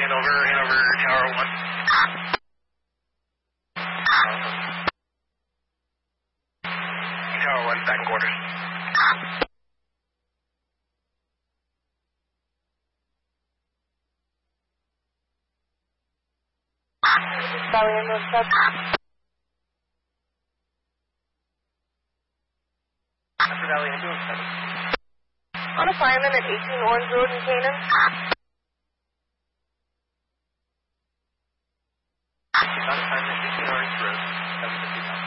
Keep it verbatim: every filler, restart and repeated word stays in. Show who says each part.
Speaker 1: Hanover, Hanover Tower one. Tower one, back quarters.
Speaker 2: Valley ambulance sub.
Speaker 1: That's the Valley ambulance sub.
Speaker 2: On a fireman at eighteen Orange Road in Canaan.